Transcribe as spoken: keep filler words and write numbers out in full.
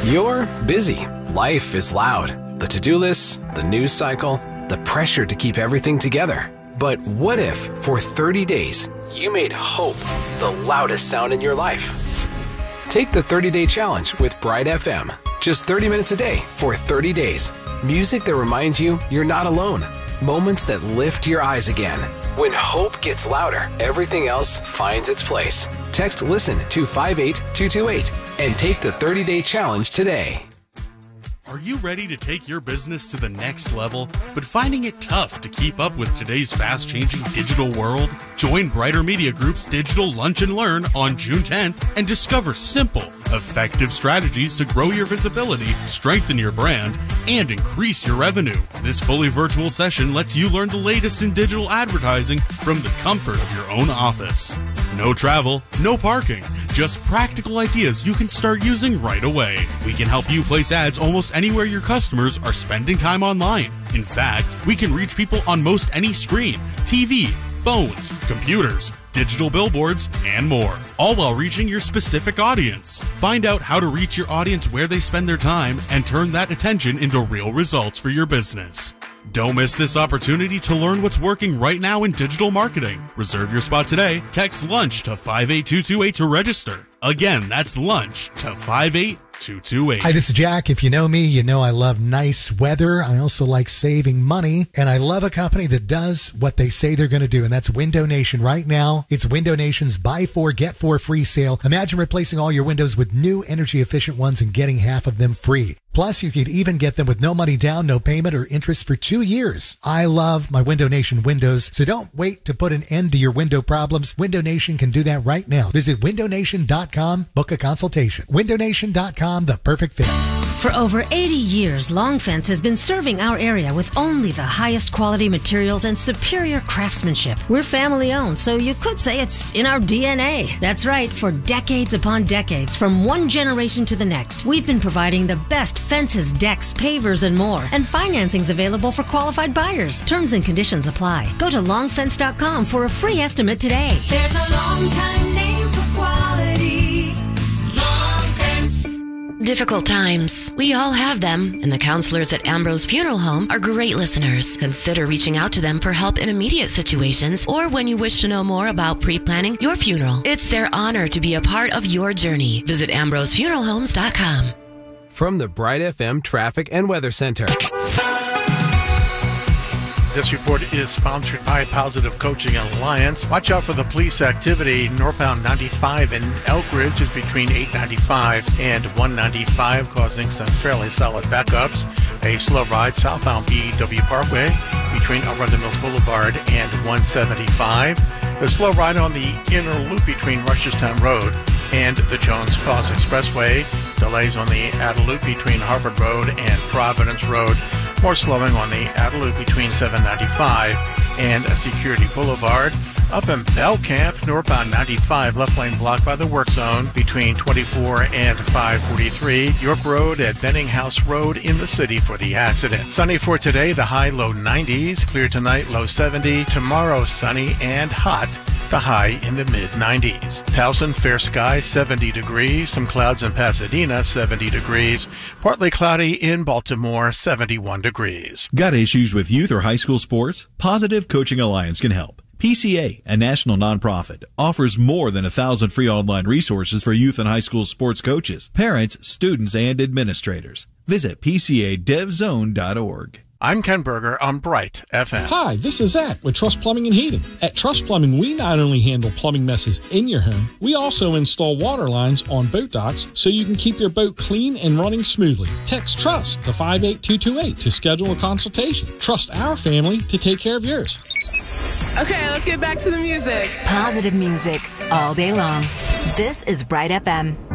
You're busy. Life is loud. The to-do lists, the news cycle, the pressure to keep everything together. But what if, for thirty days, you made hope the loudest sound in your life? Take the thirty-day challenge with Bright F M. Just thirty minutes a day for thirty days. Music that reminds you you're not alone. Moments that lift your eyes again. When hope gets louder, everything else finds its place. Text LISTEN to five eight two two eight and take the thirty-day challenge today. Are you ready to take your business to the next level, but finding it tough to keep up with today's fast-changing digital world? Join Brighter Media Group's Digital Lunch and Learn on June tenth and discover simple, effective strategies to grow your visibility, strengthen your brand, and increase your revenue. This fully virtual session lets you learn the latest in digital advertising from the comfort of your own office. No travel, no parking, just practical ideas you can start using right away. We can help you place ads almost anywhere your customers are spending time online. In fact, we can reach people on most any screen, T V, phones, computers, digital billboards, and more, all while reaching your specific audience. Find out how to reach your audience where they spend their time and turn that attention into real results for your business. Don't miss this opportunity to learn what's working right now in digital marketing. Reserve your spot today. Text LUNCH to five eight two two eight to register. Again, that's LUNCH to five eight two two eight. Hi, this is Jack. If you know me, you know I love nice weather. I also like saving money, and I love a company that does what they say they're going to do, and that's Window Nation. Right now, it's Window Nation's buy four, get four free sale. Imagine replacing all your windows with new energy-efficient ones and getting half of them free. Plus, you could even get them with no money down, no payment, or interest for two years. I love my Window Nation windows, so don't wait to put an end to your window problems. Window Nation can do that right now. Visit window nation dot com, book a consultation. window nation dot com, the perfect fit. For over eighty years, Long Fence has been serving our area with only the highest quality materials and superior craftsmanship. We're family owned, so you could say it's in our D N A. That's right, for decades upon decades, from one generation to the next, we've been providing the best fences, decks, pavers, and more. And financing's available for qualified buyers. Terms and conditions apply. Go to long fence dot com for a free estimate today. There's a long time name for quality. Long Fence. Difficult times. We all have them, and the counselors at Ambrose Funeral Home are great listeners. Consider reaching out to them for help in immediate situations or when you wish to know more about pre-planning your funeral. It's their honor to be a part of your journey. Visit ambrose funeral homes dot com. From the Bright F M Traffic and Weather Center. This report is sponsored by Positive Coaching Alliance. Watch out for the police activity. Northbound ninety-five in Elk Ridge is between eight ninety-five and one ninety-five, causing some fairly solid backups. A slow ride southbound B E W Parkway between Arundel Mills Boulevard and one seventy-five. The slow ride on the inner loop between Rusherstown Road and the Jones Falls Expressway. Delays on the outer loop between Harvard Road and Providence Road. More slowing on the outer loop between seven ninety-five and Security Boulevard. Up in Bell Camp, northbound ninety-five, left lane blocked by the work zone between twenty-four and five forty-three. York Road at Benning House Road in the city for the accident. Sunny for today, the high low nineties. Clear tonight, low seventy. Tomorrow, sunny and hot. The high in the mid nineties. Towson, fair sky, seventy degrees. Some clouds in Pasadena, seventy degrees. Partly cloudy in Baltimore, seventy-one degrees. Got issues with youth or high school sports? Positive Coaching Alliance can help. P C A, a national nonprofit, offers more than a thousand free online resources for youth and high school sports coaches, parents, students, and administrators. Visit P C A dev zone dot org. I'm Ken Berger on Bright F M. Hi, this is Zach with Trust Plumbing and Heating. At Trust Plumbing, we not only handle plumbing messes in your home, we also install water lines on boat docks so you can keep your boat clean and running smoothly. Text TRUST to five eight two two eight to schedule a consultation. Trust our family to take care of yours. Okay, let's get back to the music. Positive music all day long. This is Bright F M.